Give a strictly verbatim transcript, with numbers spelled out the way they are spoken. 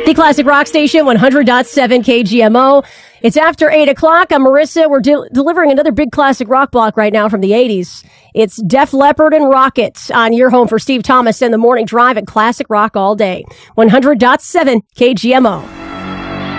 The Classic Rock Station, one hundred point seven K G M O. It's after eight o'clock. I'm Marissa. We're de- delivering another big classic rock block right now from the eighties. It's Def Leppard and Rocket on your home for Steve Thomas and the Morning Drive at Classic Rock all day. one hundred point seven K G M O.